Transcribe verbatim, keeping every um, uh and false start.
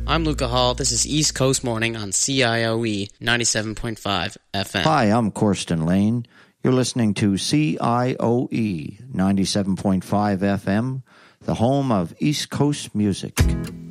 I'm Luca Hall. This is East Coast Morning on C I O E ninety-seven point five F M. Hi, I'm Corsten Lane. You're listening to C I O E ninety-seven point five F M, the home of East Coast music.